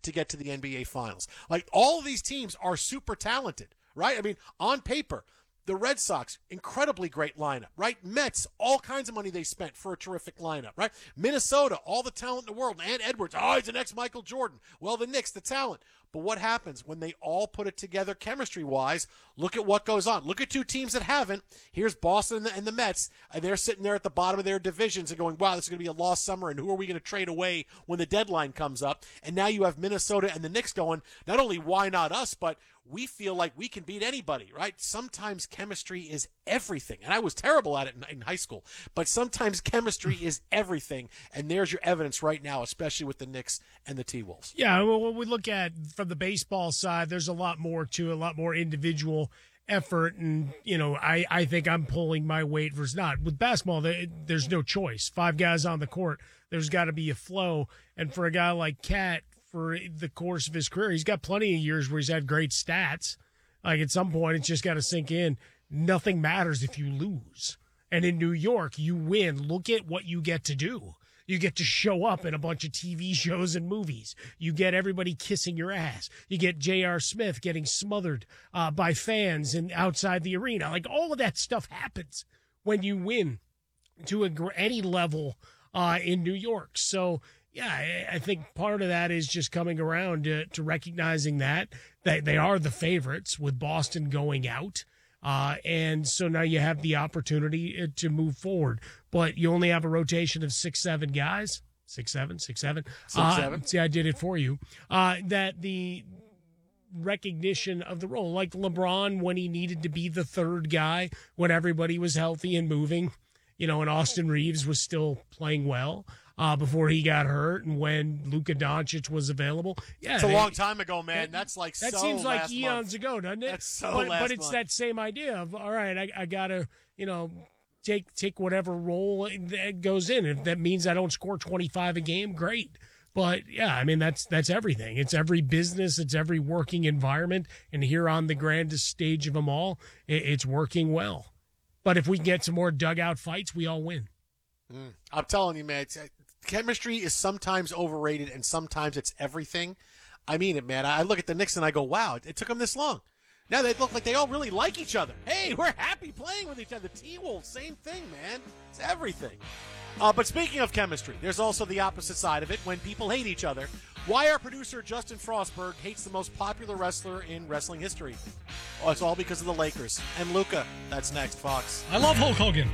to get to the NBA Finals. Like, all of these teams are super talented, right? I mean, on paper, the Red Sox, incredibly great lineup, right? Mets, all kinds of money they spent for a terrific lineup, right? Minnesota, all the talent in the world. And Edwards, he's the next Michael Jordan. Well, the Knicks, the talent. But what happens when they all put it together chemistry-wise? Look at what goes on. Look at two teams that haven't. Here's Boston and the Mets, and they're sitting there at the bottom of their divisions and going, wow, this is going to be a lost summer, and who are we going to trade away when the deadline comes up? And now you have Minnesota and the Knicks going, not only why not us, but we feel like we can beat anybody, right? Sometimes chemistry is everything. And I was terrible at it in high school. But sometimes chemistry is everything. And there's your evidence right now, especially with the Knicks and the T-Wolves. Yeah, well, when we look at from the baseball side, there's a lot more to it, a lot more individual effort. And, I think I'm pulling my weight versus not. With basketball, there's no choice. 5 guys on the court. There's got to be a flow. And for a guy like Cat, for the course of his career, he's got plenty of years where he's had great stats. Like, at some point, it's just got to sink in. Nothing matters if you lose. And in New York, you win. Look at what you get to do. You get to show up in a bunch of TV shows and movies. You get everybody kissing your ass. You get J.R. Smith getting smothered by fans and outside the arena. Like, all of that stuff happens when you win to any level in New York. So, yeah, I think part of that is just coming around to recognizing that they are the favorites with Boston going out. And so now you have the opportunity to move forward. But you only have a rotation of 6-7 guys. 6-7. 6-7. See, I did it for you. That the recognition of the role, like LeBron when he needed to be the third guy when everybody was healthy and moving, and Austin Reeves was still playing well. Before he got hurt and when Luka Doncic was available. Yeah, it's a long time ago, man. That seems like eons ago, doesn't it? That's so But it's that same idea of, all right, I got to, take whatever role that goes in. If that means I don't score 25 a game, great. But, yeah, I mean, that's everything. It's every business. It's every working environment. And here on the grandest stage of them all, it's working well. But if we get some more dugout fights, we all win. I'm telling you, man, chemistry is sometimes overrated and sometimes it's everything. I mean it, man. I look at the Knicks and I go, wow, it took them this long. Now they look like they all really like each other. Hey, we're happy playing with each other. The T-Wolves, same thing, man. It's everything. But speaking of chemistry, there's also the opposite side of it when people hate each other. Why our producer, Justin Frostberg, hates the most popular wrestler in wrestling history. Oh, it's all because of the Lakers. And Luka. That's next, Fox. I love Hulk Hogan.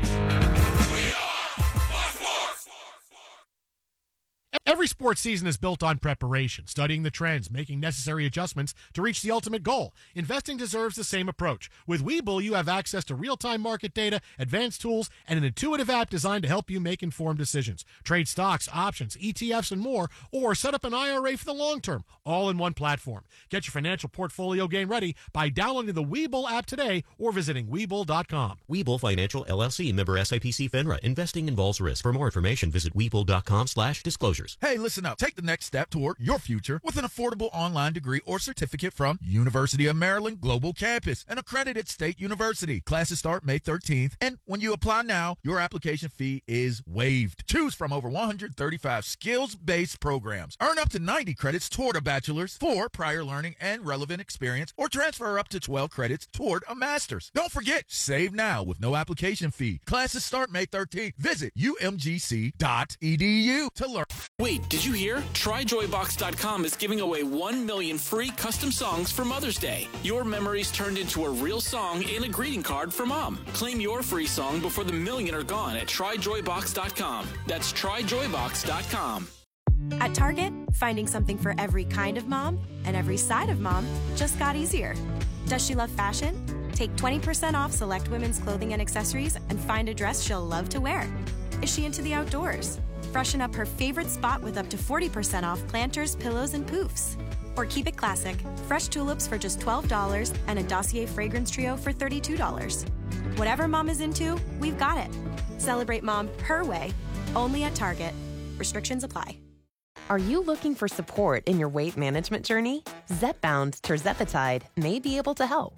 Every sports season is built on preparation, studying the trends, making necessary adjustments to reach the ultimate goal. Investing deserves the same approach. With Webull, you have access to real-time market data, advanced tools, and an intuitive app designed to help you make informed decisions. Trade stocks, options, ETFs, and more, or set up an IRA for the long term, all in one platform. Get your financial portfolio game ready by downloading the Webull app today or visiting Webull.com. Webull Financial, LLC, member SIPC FINRA. Investing involves risk. For more information, visit Webull.com/disclosures. Hey, listen up. Take the next step toward your future with an affordable online degree or certificate from University of Maryland Global Campus, an accredited state university. Classes start May 13th, and when you apply now, your application fee is waived. Choose from over 135 skills-based programs. Earn up to 90 credits toward a bachelor's for prior learning and relevant experience, or transfer up to 12 credits toward a master's. Don't forget, save now with no application fee. Classes start May 13th. Visit umgc.edu to learn. Wait, did you hear? TryJoyBox.com is giving away 1 million free custom songs for Mother's Day. Your memories turned into a real song and a greeting card for Mom. Claim your free song before the million are gone at TryJoyBox.com. That's TryJoyBox.com. At Target, finding something for every kind of mom and every side of mom just got easier. Does she love fashion? Take 20% off select women's clothing and accessories and find a dress she'll love to wear. Is she into the outdoors? Freshen up her favorite spot with up to 40% off planters, pillows, and poofs. Or keep it classic. Fresh tulips for just $12 and a Dossier fragrance trio for $32. Whatever mom is into, we've got it. Celebrate mom her way, only at Target. Restrictions apply. Are you looking for support in your weight management journey? Zepbound's tirzepatide may be able to help.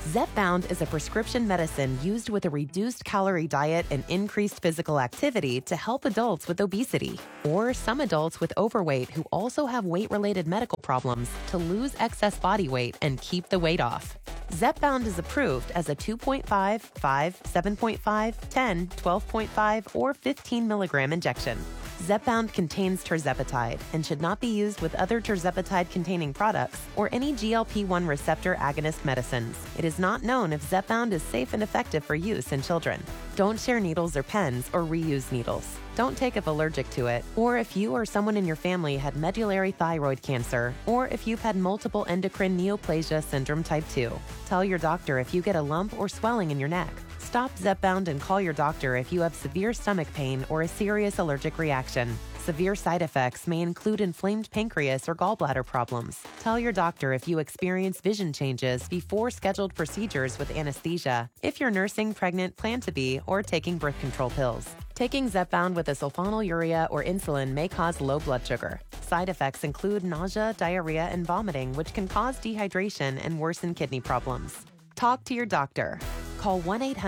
Zepbound is a prescription medicine used with a reduced calorie diet and increased physical activity to help adults with obesity, or some adults with overweight who also have weight-related medical problems to lose excess body weight and keep the weight off. Zepbound is approved as a 2.5, 5, 7.5, 10, 12.5, or 15 milligram injection. Zepbound contains tirzepatide and should not be used with other tirzepatide-containing products or any GLP-1 receptor agonist medicines. It is not known if Zepbound is safe and effective for use in children. Don't share needles or pens or reuse needles. Don't take if allergic to it, or if you or someone in your family had medullary thyroid cancer, or if you've had multiple endocrine neoplasia syndrome type 2. Tell your doctor if you get a lump or swelling in your neck. Stop Zepbound and call your doctor if you have severe stomach pain or a serious allergic reaction. Severe side effects may include inflamed pancreas or gallbladder problems. Tell your doctor if you experience vision changes before scheduled procedures with anesthesia, if you're nursing, pregnant, plan to be, or taking birth control pills. Taking Zepbound with a sulfonylurea or insulin may cause low blood sugar. Side effects include nausea, diarrhea, and vomiting, which can cause dehydration and worsen kidney problems. Talk to your doctor. Call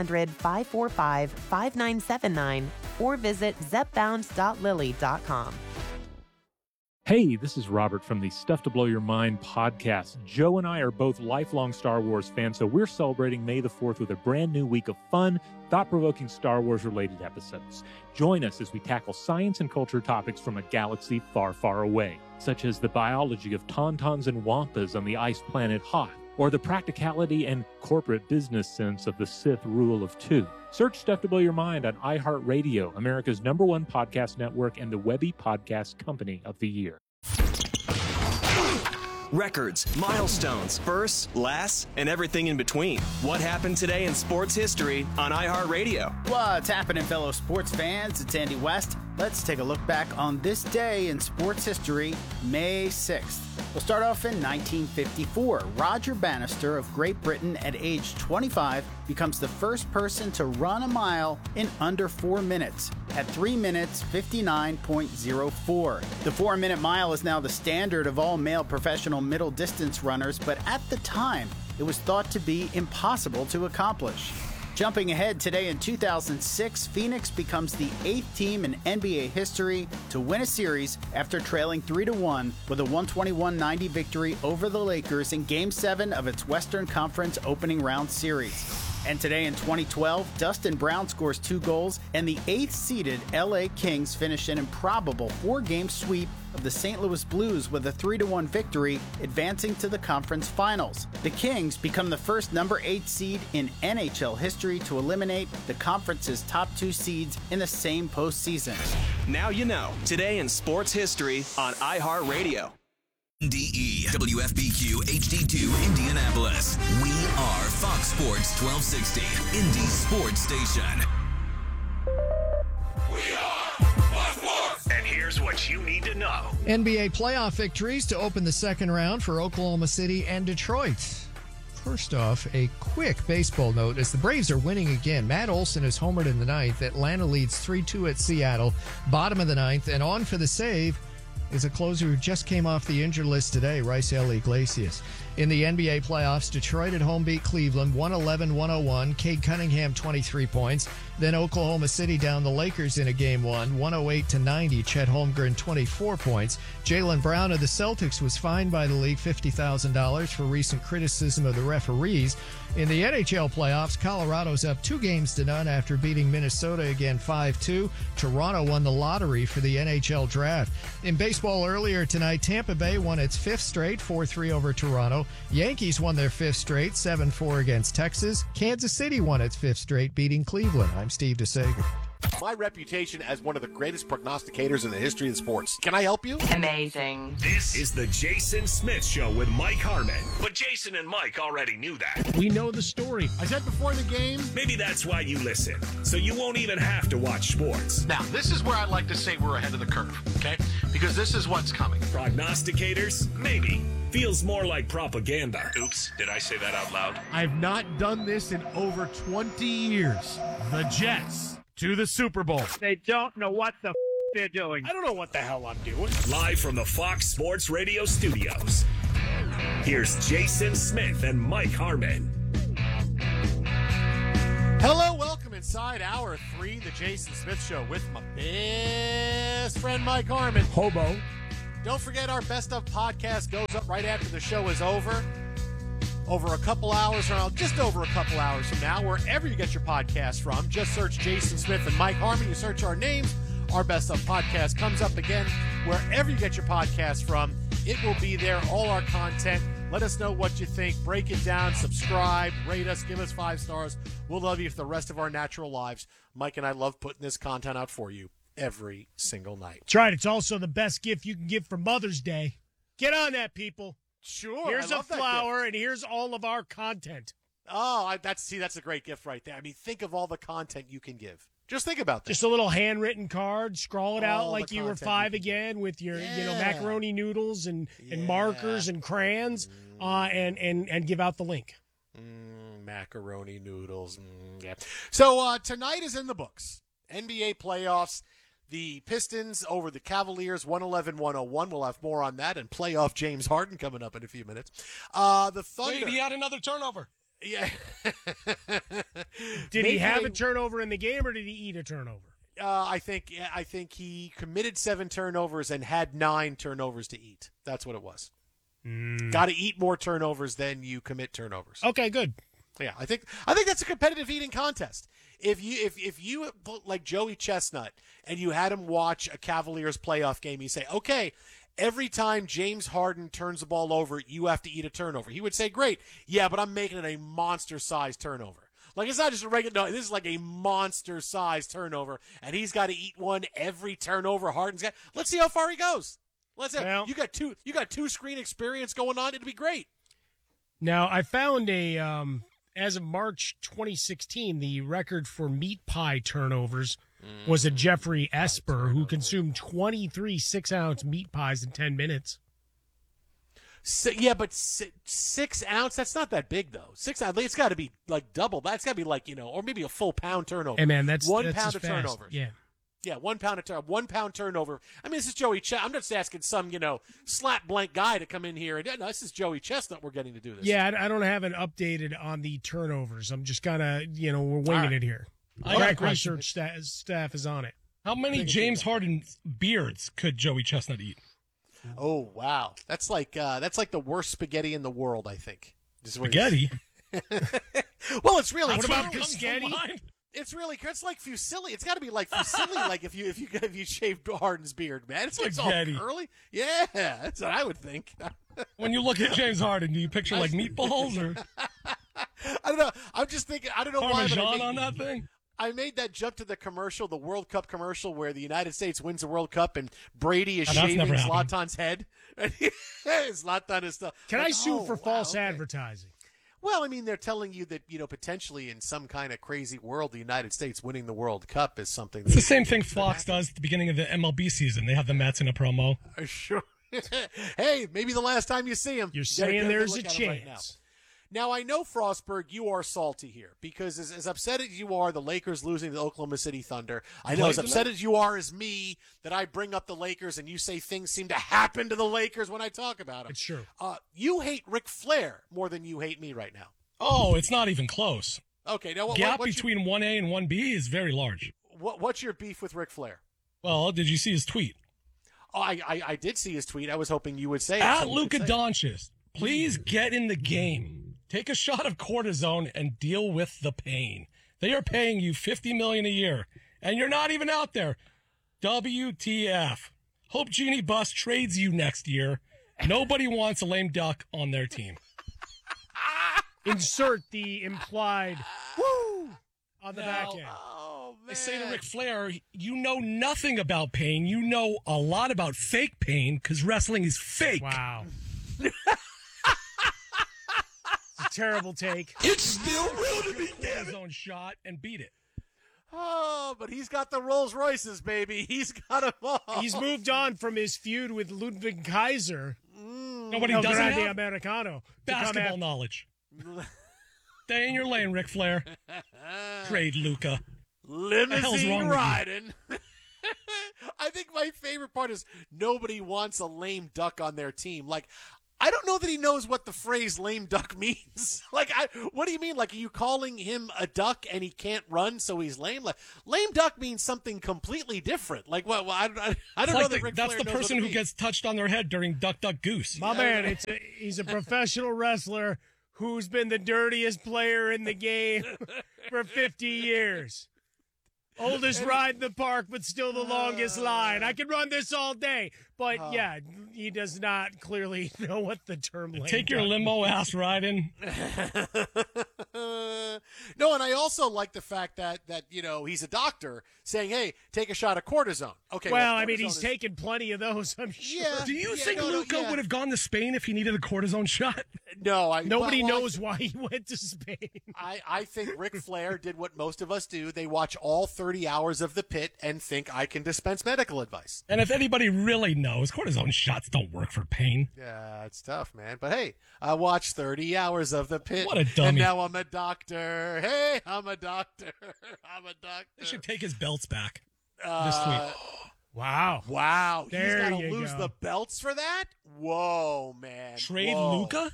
1-800-545-5979 or visit zepbound.lilly.com. Hey, this is Robert from the Stuff to Blow Your Mind podcast. Joe and I are both lifelong Star Wars fans, so we're celebrating May the 4th with a brand new week of fun, thought-provoking Star Wars-related episodes. Join us as we tackle science and culture topics from a galaxy far, far away, such as the biology of tauntauns and wampas on the ice planet Hoth, or the practicality and corporate business sense of the Sith Rule of Two. Search Stuff to Blow Your Mind on iHeartRadio, America's #1 podcast network and the Webby Podcast Company of the Year. Records, milestones, firsts, lasts, and everything in between. What happened today in sports history on iHeartRadio? What's happening, fellow sports fans? It's Andy West. Let's take a look back on this day in sports history, May 6th. We'll start off in 1954. Roger Bannister of Great Britain at age 25 becomes the first person to run a mile in under 4 minutes at 3 minutes 59.04. The 4-minute mile is now the standard of all male professional middle distance runners, but at the time, it was thought to be impossible to accomplish. Jumping ahead today in 2006, Phoenix becomes the 8th team in NBA history to win a series after trailing 3-1 with a 121-90 victory over the Lakers in Game 7 of its Western Conference opening round series. And today in 2012, Dustin Brown scores 2 goals, and the 8th-seeded LA Kings finish an improbable 4-game sweep of the St. Louis Blues with a 3-1 victory, advancing to the conference finals. The Kings become the first number 8 seed in NHL history to eliminate the conference's top 2 seeds in the same postseason. Now you know. Today in sports history on iHeartRadio. DE WFBQ HD2 Indianapolis. We are Fox Sports 1260, Indy's sports station. We are Fox Sports. And here's what you need to know. NBA playoff victories to open the second round for Oklahoma City and Detroit. First off, a quick baseball note as the Braves are winning again. Matt Olson is homered in the ninth. Atlanta leads 3-2 at Seattle. Bottom of the ninth, and on for the save is a closer who just came off the injured list today, Raisel Iglesias. In the NBA playoffs, Detroit at home beat Cleveland 111-101. Cade Cunningham 23 points. Then Oklahoma City down the Lakers in a game 1, 108-90. Chet Holmgren 24 points. Jaylen Brown of the Celtics was fined by the league $50,000 for recent criticism of the referees. In the NHL playoffs, Colorado's up 2-0 after beating Minnesota again 5-2. Toronto won the lottery for the NHL draft. In baseball earlier tonight, Tampa Bay won its 5th straight, 4-3 over Toronto. Yankees won their 5th straight, 7-4 against Texas. Kansas City won its 5th straight, beating Cleveland. I'm Steve DeSager. My reputation as one of the greatest prognosticators in the history of sports. Can I help you? Amazing. This is the Jason Smith Show with Mike Harmon. But Jason and Mike already knew that. We know the story. I said before the game. Maybe that's why you listen. So you won't even have to watch sports. Now, this is where I like to say we're ahead of the curve, okay? Because this is what's coming. Prognosticators? Maybe. Feels more like propaganda. Oops, did I say that out loud? I've not done this in over 20 years. The Jets to the Super Bowl. They don't know what the they're doing. I don't know what the hell I'm doing. Live from the Fox Sports Radio studios. Here's Jason Smith and Mike Harmon. Hello, welcome inside Hour 3, the Jason Smith Show with my best friend Mike Harmon. Hobo. Don't forget our Best Of podcast goes up right after the show is over. Over a couple hours from just over a couple hours from now, wherever you get your podcast from. Just search Jason Smith and Mike Harmon. You search our names, our Best Of podcast comes up again. Wherever you get your podcast from, it will be there, all our content. Let us know what you think. Break it down, subscribe, rate us, give us 5 stars. We'll love you for the rest of our natural lives. Mike and I love putting this content out for you every single night. That's right. It's also the best gift you can give for Mother's Day. Get on that, people. Sure. Here's a flower, and here's all of our content. Oh, that's a great gift right there. I mean, think of all the content you can give. Just think about that. Just a little handwritten card, scrawl it out All like the you were content 5 again with your macaroni noodles and markers and crayons, and give out the link. Macaroni noodles. Yeah. So tonight is in the books. NBA playoffs. The Pistons over the Cavaliers, 111-101. We'll have more on that, and playoff James Harden coming up in a few minutes. The Thunder. Wait, he had another turnover. Yeah. Did he have a turnover in the game, or did he eat a turnover? I think he committed 7 turnovers and had 9 turnovers to eat. That's what it was. Got to eat more turnovers than you commit turnovers. Okay, good. Yeah, I think that's a competitive eating contest. If you like Joey Chestnut and you had him watch a Cavaliers playoff game, you say, okay, every time James Harden turns the ball over, you have to eat a turnover. He would say, great, yeah, but I'm making it a monster-sized turnover. Like, it's not just a regular, no, this is like a monster-sized turnover, and he's got to eat one every turnover Harden's got. Let's see how far he goes. You got two screen experience going on. It'd be great. Now, I found as of March 2016, the record for meat pie turnovers was a Jeffrey Esper, who consumed 23 6-ounce meat pies in 10 minutes. Yeah, but 6 ounce, that's not that big, though. 6 ounce, it's got to be like double. That's got to be like, or maybe a full pound turnover. Hey, man, that's 1 pound as of fast. turnovers. Yeah. Yeah, 1 pound of 1 pound turnover. I mean, this is Joey Chestnut. I'm not just asking some, slap blank guy to come in here. And no, this is Joey Chestnut. We're getting to do this. Yeah, I don't have it updated on the turnovers. I'm just kind of, we're winging it here. Crack research staff is on it. How many James Harden beards could Joey Chestnut eat? Oh, wow. That's like the worst spaghetti in the world, I think. Spaghetti? Well, it's really. What about biscotti? It's like fusilli. It's got to be like fusilli. Like if you shaved Harden's beard, man, it's all curly. Yeah, that's what I would think. When you look at James Harden, do you picture like meatballs or? I don't know. I'm just thinking. I don't know why. Parmesan on that thing. I made that jump to the commercial, the World Cup commercial, where the United States wins the World Cup and Brady is shaving Zlatan's head. Zlatan is still. Can I sue for false advertising? Well, I mean, they're telling you that, potentially in some kind of crazy world, the United States winning the World Cup is something. It's the same thing Fox does at the beginning of the MLB season. They have the Mets in a promo. Sure. Hey, maybe the last time you see him. You're saying there's a chance. Now, I know, Frostberg, you are salty here because as upset as you are, the Lakers losing to the Oklahoma City Thunder, I know as upset as you are as me that I bring up the Lakers and you say things seem to happen to the Lakers when I talk about them. It's true. You hate Ric Flair more than you hate me right now. Oh, it's not even close. Okay. Now, gap between 1A and 1B is very large. What's your beef with Ric Flair? Well, did you see his tweet? Oh, I did see his tweet. I was hoping you would say it. At Luka Doncic, please get in the game. Take a shot of cortisone and deal with the pain. They are paying you $50 million a year, and you're not even out there. WTF. Hope Jeannie Buss trades you next year. Nobody wants a lame duck on their team. Insert the implied woo on the back end. Oh, man. I say to Ric Flair, you know nothing about pain. You know a lot about fake pain because wrestling is fake. Wow. Terrible take. It's still real to me, damn his own shot and beat it. Oh, but he's got the Rolls Royces, baby. He's got them all. He's moved on from his feud with Ludwig Kaiser. Nobody doesn't have Americano. Basketball knowledge. Stay in your lane, Ric Flair. Trade Luka. Limousine riding. I think my favorite part is nobody wants a lame duck on their team. Like, I don't know that he knows what the phrase lame duck means. Like, what do you mean? Like, are you calling him a duck and he can't run, so he's lame? Like, lame duck means something completely different. Like, well, I don't know that Ric Flair that's the knows person what it who means. gets touched on their head during Duck, Duck, Goose. My man, he's a professional wrestler who's been the dirtiest player in the game for 50 years. Oldest ride in the park, but still the longest line. I could run this all day. But, yeah, he does not clearly know what the term lame Take your duck limo means. ass riding. No, and I also like the fact that he's a doctor saying, hey, take a shot of cortisone. Okay. Well, I mean, cortisone he's taken plenty of those, I'm sure. Yeah. Do you think Luca would have gone to Spain if he needed a cortisone shot? No. Nobody knows why he went to Spain. I think Ric Flair did what most of us do. They watch all 30 hours of The Pit and think I can dispense medical advice. And if anybody really knows, cortisone shots don't work for pain. Yeah, it's tough, man. But hey, I watched 30 hours of The Pit. What a dummy. And now I'm a doctor. Hey, I'm a doctor. I'm a doctor. They should take his belts back this Uh, week. Wow. He's There got to you lose go. the belts for that? Whoa, man. Trade Whoa. Luka?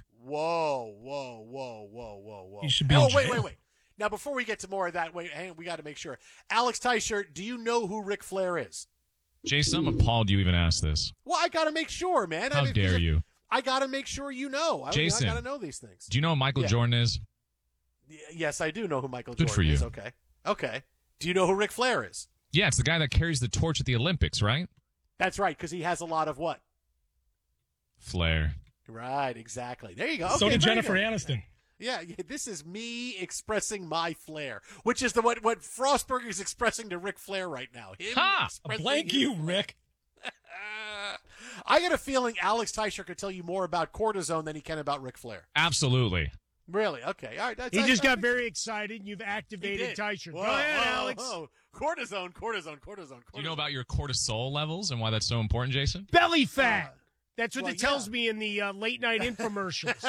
Whoa. He should be in wait. jail. Now, hang on, we got to make sure. Alex Teicher, do you know who Ric Flair is? Jason, I'm appalled you even asked this. Well, I got to make sure, man. How dare you? I got to make sure you know. Jason, I got to know these things. Do you know who Michael Jordan is? Yes, I do know who Michael Good Jordan for you. is. Okay. Do you know who Ric Flair is? Yeah, it's the guy that carries the torch at the Olympics, right? That's right, because he has a lot of what? Flair. Right, exactly. There you go. So Okay, did very Jennifer good. Aniston. Yeah, this is me expressing my flair, which is what Frostburger's expressing to Ric Flair right now. Him Ha! expressing Blank his you, flair. Rick. I got a feeling Alex Teicher could tell you more about cortisone than he can about Ric Flair. Absolutely. Really? Okay. All right. He just got very excited, and you've activated Teicher. Go ahead, Alex. Whoa. Cortisone. Do you know about your cortisol levels and why that's so important, Jason? Belly fat. That's what well, it tells me in the late-night infomercials.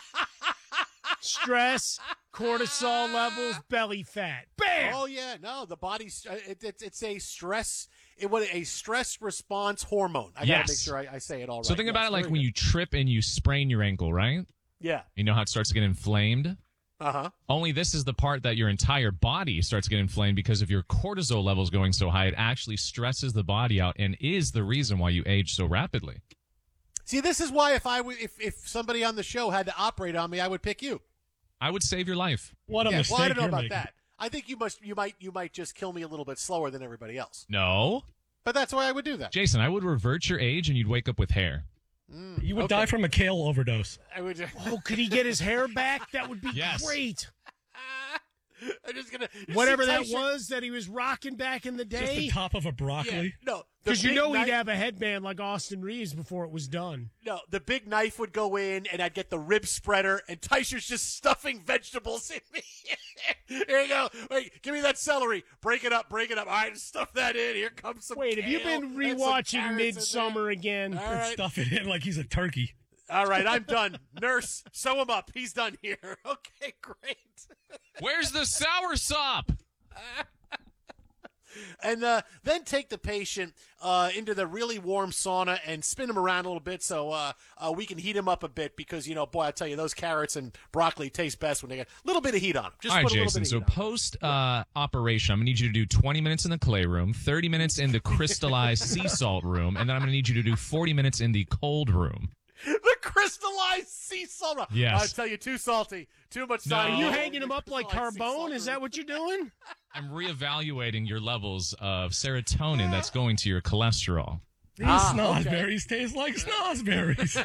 Stress, cortisol levels, belly fat. Bam! Oh yeah, no, the body's it's a stress a stress response hormone. I gotta make sure I say it all right. So think about Yes, it like very when good. you trip and you sprain your ankle, right? Yeah. You know how it starts to get inflamed? Uh-huh. Only this is the part that your entire body starts to get inflamed because of your cortisol levels going so high. It actually stresses the body out and is the reason why you age so rapidly. See, this is why if somebody on the show had to operate on me, I would pick you. I would save your life. What a mistake Well, I don't know you're about making. that. I think you might just kill me a little bit slower than everybody else. No. But that's why I would do that. Jason, I would revert your age and you'd wake up with hair. You would die from a kale overdose. I would. Oh, could he get his hair back? That would be Yes. great. I'm just gonna Whatever see that Teicher- was that he was rocking back in the Just day. the top of a broccoli. No, the Because you big know knife- he'd have a headband like Austin Reeves before it was done. No, the big knife would go in, and I'd get the rib spreader, and Teicher's just stuffing vegetables in me. Here you go. Wait, give me that celery. Break it up. All right, stuff that in. Here comes some Wait, have you kale been and some carrots carrots in Midsummer again? there. All right. Stuff it in like he's a turkey. All right, I'm done. Nurse, sew him up. He's done here. Okay, great. Where's the soursop? And then take the patient into the really warm sauna and spin him around a little bit so we can heat him up a bit because, boy, I tell you, those carrots and broccoli taste best when they get a little bit of heat on them. Just All right, put a little Jason. bit So of heat on 'em. post operation, I'm going to need you to do 20 minutes in the clay room, 30 minutes in the crystallized sea salt room, and then I'm going to need you to do 40 minutes in the cold room. The crystallized sea salt. Yes. I tell you, too salty. Too much No. salt. Are you hanging him up like Carbone? Is that what you're doing? I'm reevaluating your levels of serotonin that's going to your cholesterol. These snozberries taste like snozberries.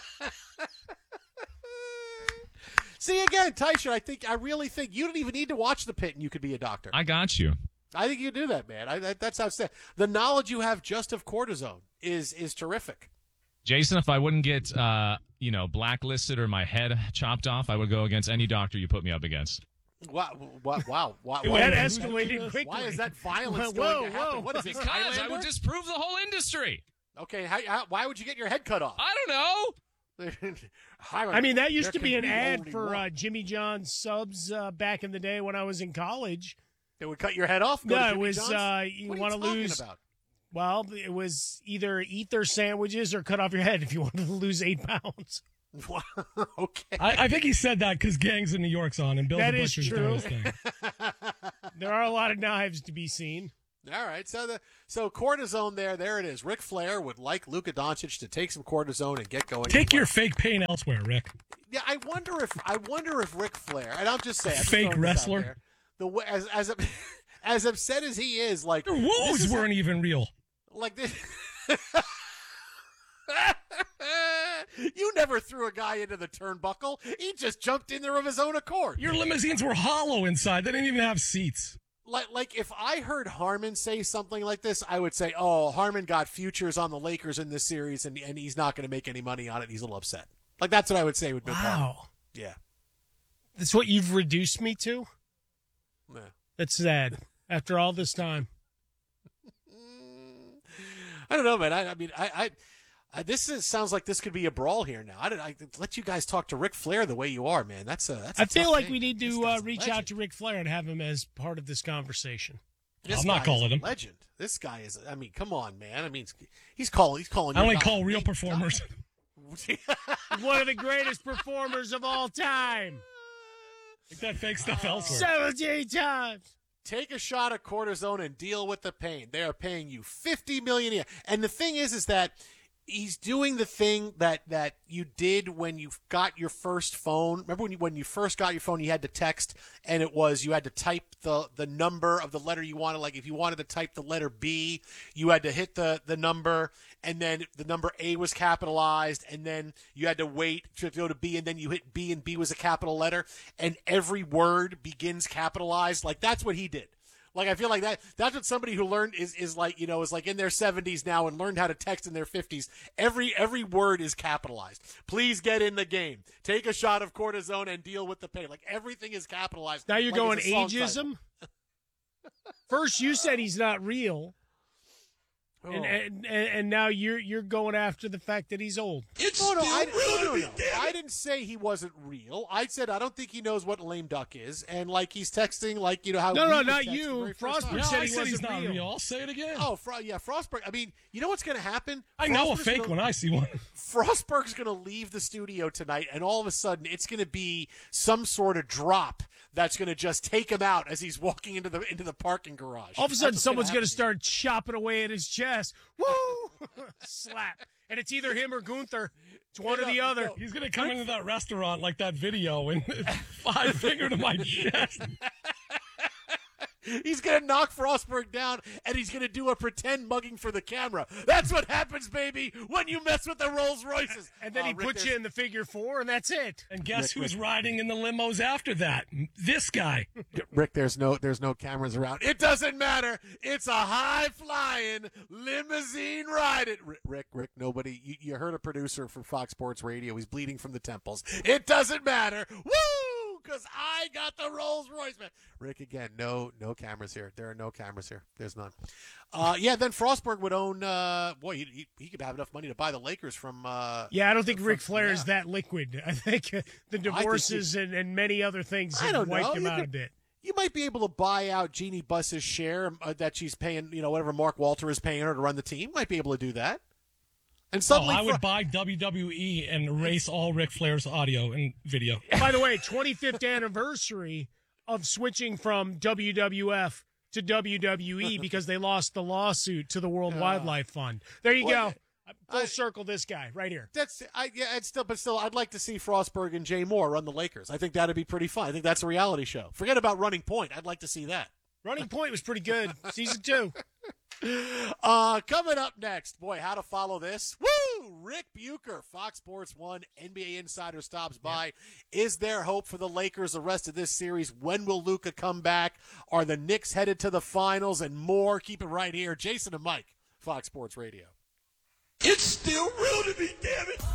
See, again, Teicher, I really think you don't even need to watch The Pit and you could be a doctor. I got you. I think you do that, man. That's outstanding. The knowledge you have just of cortisone is terrific. Jason, if I wouldn't get, blacklisted or my head chopped off, I would go against any doctor you put me up against. Wow. That escalated quickly. Why is that violence Whoa, going to happen? whoa. What is this, Because I Highlander? would disprove the whole industry. Okay, why would you get your head cut off? I don't know. I mean, that used to There be can an ad only for one. Jimmy John's subs back in the day when I was in college. They would cut your head off? Go to No, it Jimmy was John's? you What are want to talking lose about? Well, it was either eat their sandwiches or cut off your head if you wanted to lose 8 pounds. Okay. I think he said that because Gangs in New York's on and Bill That the is Butcher's true. doing his thing. There are a lot of knives to be seen. All right, so cortisone there it is. Ric Flair would like Luka Doncic to take some cortisone and get going. Take your fake pain elsewhere, Rick. Yeah, I wonder if Ric Flair, and I'll just say, I'm just Fake throwing this out wrestler. there, the way, as upset as he is, like Your wolves weren't even real. like this. You never threw a guy into the turnbuckle. He just jumped in there of his own accord. Your limousines were hollow inside. They didn't even have seats. Like if I heard Harmon say something like this, I would say, "Oh, Harmon got futures on the Lakers in this series, and he's not going to make any money on it. He's a little upset." Like that's what I would say would be. Wow. Yeah. That's what you've reduced me to? Yeah. That's sad. After all this time. I don't know, man. I mean, sounds like this could be a brawl here now. I let you guys talk to Ric Flair the way you are, man. That's a I feel tough like thing. we need This to guy's a reach legend. out to Ric Flair and have him as part of this conversation. This I'm not guy calling is a him. Legend. This guy is. I mean, come on, man. I mean, he's calling. I only your call guy. real performers. One of the greatest performers of all time. Take that fake stuff elsewhere. 17 times. Take a shot of cortisone and deal with the pain. They are paying you $50 million a year. And the thing is that he's doing the thing that you did when you got your first phone. Remember when you first got your phone, you had to text, and it was you had to type the number of the letter you wanted. Like if you wanted to type the letter B, you had to hit the number, and then the number A was capitalized, and then you had to wait to go to B, and then you hit B, and B was a capital letter, and every word begins capitalized. Like that's what he did. Like I feel like that's what somebody who learned is like, is like in their 70s now and learned how to text in their 50s. Every word is capitalized. Please get in the game. Take a shot of cortisone and deal with the pain. Like everything is capitalized. Now you're like going it's a song ageism? First you said he's not real. Oh. And now you're going after the fact that he's old. No, I didn't say he wasn't real. I said I don't think he knows what lame duck is, and like he's texting like how. No, we would not text the you. very first time. Frostberg No, said I he said wasn't he's not real. real. I'll say it again. Oh, Frostberg. I mean, you know what's going to happen? I know a Frostberg's fake gonna- when I see one. Frostberg's going to leave the studio tonight, and all of a sudden, it's going to be some sort of drop that's going to just take him out as he's walking into the parking garage. All of a sudden, That's what's someone's going to happen start chopping away at his chest. Woo! Slap. And it's either him or Gunther. It's one or the other. He's going to come into that restaurant like that video and 5 finger to my chest. He's going to knock Frostberg down, and he's going to do a pretend mugging for the camera. That's what happens, baby, when you mess with the Rolls Royces. And then he Rick, puts you in the figure 4, and that's it. And guess who's riding in the limos after that? This guy. Rick, there's no cameras around. It doesn't matter. It's a high-flying limousine ride. Rick, nobody. You heard a producer from Fox Sports Radio. He's bleeding from the temples. It doesn't matter. Woo! Because I got the Rolls Royce, man. Rick, again, no cameras here. There are no cameras here. There's none. Then Frostberg would own. He could have enough money to buy the Lakers from. Yeah, I don't think Ric Flair is that liquid. I think the divorces and many other things have wiped him out a bit. You might be able to buy out Jeannie Buss's share that she's paying, whatever Mark Walter is paying her to run the team. Might be able to do that. And suddenly, I would buy WWE and erase all Ric Flair's audio and video. By the way, 25th anniversary of switching from WWF to WWE because they lost the lawsuit to the World Wildlife Fund. There you go. Full circle this guy right here. But still, I'd like to see Frostberg and Jay Moore run the Lakers. I think that'd be pretty fun. I think that's a reality show. Forget about Running Point. I'd like to see that. Running Point was pretty good. Season 2. Coming up next, boy, how to follow this. Woo! Rick Bucher, Fox Sports 1 NBA Insider stops by. Is there hope for the Lakers the rest of this series? When will Luka come back? Are the Knicks headed to the finals? And more. Keep it right here. Jason and Mike, Fox Sports Radio. It's still real to me, damn it.